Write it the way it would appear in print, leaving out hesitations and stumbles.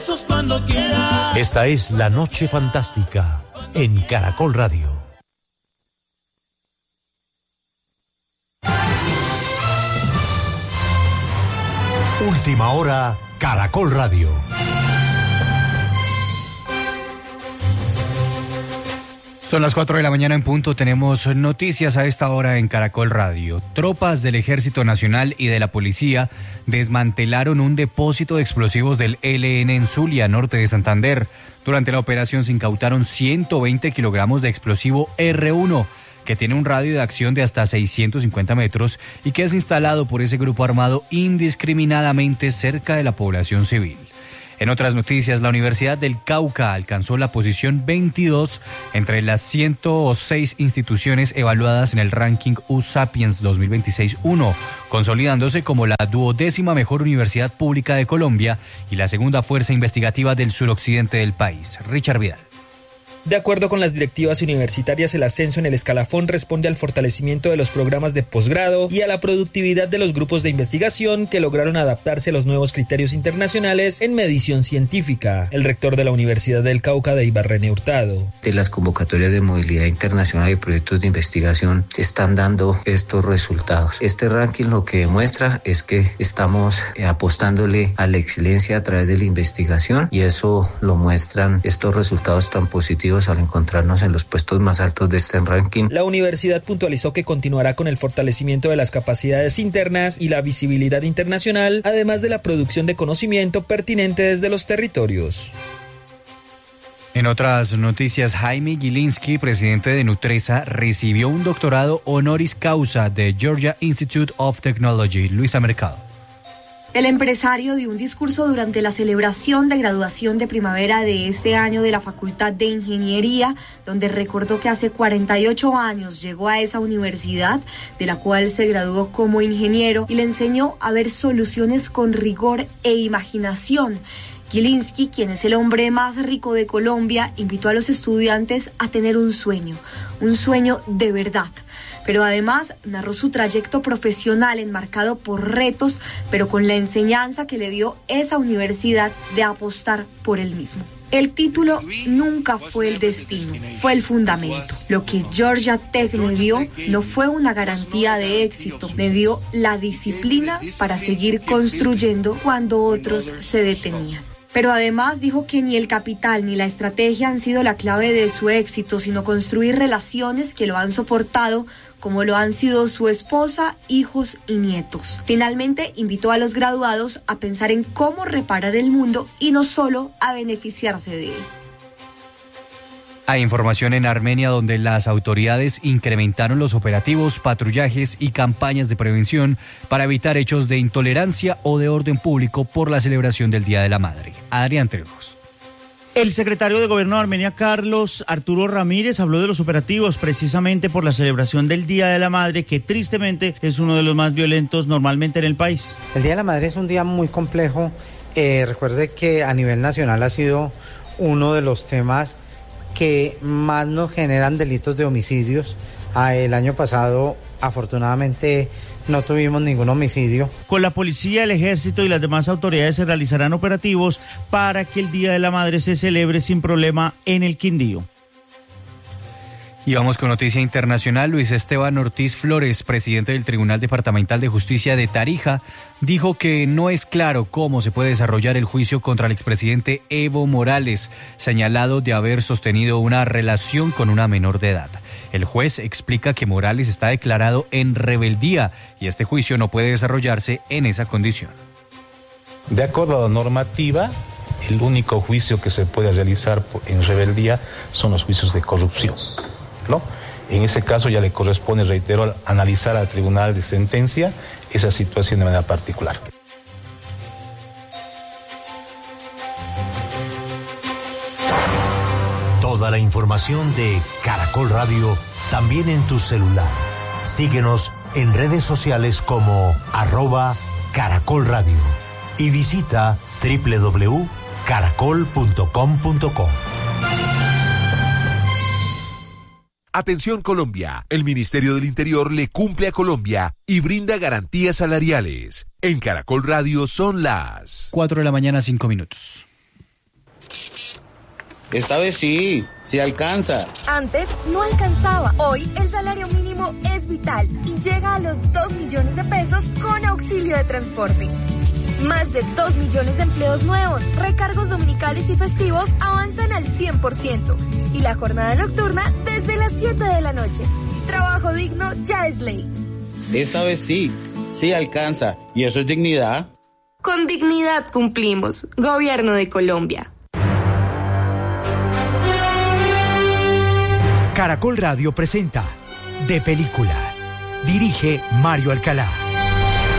Esta es La Noche Fantástica en Caracol Radio. Última hora, Caracol Radio. Son las 4 de la mañana en punto. Tenemos noticias a esta hora en Caracol Radio. Tropas del Ejército Nacional y de la Policía desmantelaron un depósito de explosivos del ELN en Zulia, norte de Santander. Durante la operación se incautaron 120 kilogramos de explosivo R1, que tiene un radio de acción de hasta 650 metros y que es instalado por ese grupo armado indiscriminadamente cerca de la población civil. En otras noticias, la Universidad del Cauca alcanzó la posición 22 entre las 106 instituciones evaluadas en el ranking U-Sapiens 2026-1, consolidándose como la 12ª mejor universidad pública de Colombia y la segunda fuerza investigativa del suroccidente del país. Richard Vidal. De acuerdo con las directivas universitarias, el ascenso en el escalafón responde al fortalecimiento de los programas de posgrado y a la productividad de los grupos de investigación que lograron adaptarse a los nuevos criterios internacionales en medición científica. El rector de la Universidad del Cauca, Deibar René Hurtado. De las convocatorias de movilidad internacional y proyectos de investigación están dando estos resultados. Este ranking lo que demuestra es que estamos apostándole a la excelencia a través de la investigación y eso lo muestran estos resultados tan positivos al encontrarnos en los puestos más altos de este ranking. La universidad puntualizó que continuará con el fortalecimiento de las capacidades internas y la visibilidad internacional, además de la producción de conocimiento pertinente desde los territorios. En otras noticias, Jaime Gilinski, presidente de Nutresa, recibió un doctorado honoris causa de Georgia Institute of Technology. Luisa Mercado. El empresario dio un discurso durante la celebración de graduación de primavera de este año de la Facultad de Ingeniería, donde recordó que hace 48 años llegó a esa universidad, de la cual se graduó como ingeniero, y le enseñó a ver soluciones con rigor e imaginación. Gilinski, quien es el hombre más rico de Colombia, invitó a los estudiantes a tener un sueño de verdad. Pero además narró su trayecto profesional enmarcado por retos, pero con la enseñanza que le dio esa universidad de apostar por él mismo. El título nunca fue el destino, fue el fundamento. Lo que Georgia Tech me dio no fue una garantía de éxito, me dio la disciplina para seguir construyendo cuando otros se detenían. Pero además dijo que ni el capital ni la estrategia han sido la clave de su éxito, sino construir relaciones que lo han soportado, como lo han sido su esposa, hijos y nietos. Finalmente, invitó a los graduados a pensar en cómo reparar el mundo y no solo a beneficiarse de él. Hay información en Armenia donde las autoridades incrementaron los operativos, patrullajes y campañas de prevención para evitar hechos de intolerancia o de orden público por la celebración del Día de la Madre. Adrián Trejos. El secretario de Gobierno de Armenia, Carlos Arturo Ramírez, habló de los operativos precisamente por la celebración del Día de la Madre, que tristemente es uno de los más violentos normalmente en el país. El Día de la Madre es un día muy complejo. Recuerde que a nivel nacional ha sido uno de los temas que más nos generan delitos de homicidios. El año pasado, afortunadamente, no tuvimos ningún homicidio. Con la policía, el ejército y las demás autoridades se realizarán operativos para que el Día de la Madre se celebre sin problema en el Quindío. Y vamos con noticia internacional. Luis Esteban Ortiz Flores, presidente del Tribunal Departamental de Justicia de Tarija, dijo que no es claro cómo se puede desarrollar el juicio contra el expresidente Evo Morales, señalado de haber sostenido una relación con una menor de edad. El juez explica que Morales está declarado en rebeldía y este juicio no puede desarrollarse en esa condición. De acuerdo a la normativa, el único juicio que se puede realizar en rebeldía son los juicios de corrupción, ¿no? En ese caso ya le corresponde, reitero, analizar al tribunal de sentencia esa situación de manera particular. Toda la información de Caracol Radio también en tu celular. Síguenos en redes sociales como @Caracol Radio y visita www.caracol.com.co. Atención Colombia, el Ministerio del Interior le cumple a Colombia y brinda garantías salariales. En Caracol Radio son las 4 de la mañana, 5 minutos. Esta vez sí alcanza. Antes no alcanzaba. Hoy el salario mínimo es vital y llega a los 2 millones de pesos con auxilio de transporte. Más de 2 millones de empleos nuevos, recargos dominicales y festivos avanzan al 100% y la jornada nocturna desde las 7 de la noche. Trabajo digno ya es ley. Esta vez sí alcanza. ¿Y eso es dignidad? Con dignidad cumplimos. Gobierno de Colombia. Caracol Radio presenta De Película. Dirige Mario Alcalá.